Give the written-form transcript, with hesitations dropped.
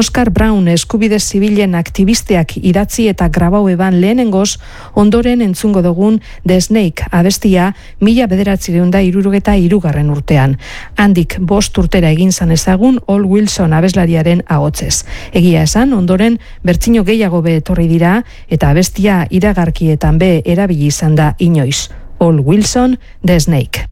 Oscar Brown eskubide zibilen aktibisteak idatzi eta grabau eban lehenengoz, ondoren entzungo dugun The Snake abestia 1963 urtean. Handik 5 urtera egin zan ezagun All Wilson abeslariaren ahotsez. Egia esan, ondoren bertsino gehiago be etorri dira eta abestia iragarkietan be erabili izan da inoiz. All Wilson, The Snake.